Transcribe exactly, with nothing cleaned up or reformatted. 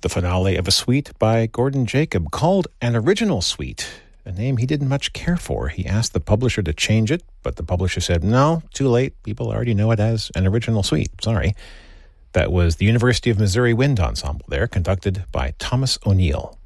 the finale of a suite by Gordon Jacob called An Original Suite, a name he didn't much care for. He asked the publisher to change it, but the publisher said, no, too late. People already know it as An Original Suite. Sorry. That was the University of Missouri Wind Ensemble there, conducted by Thomas O'Neill.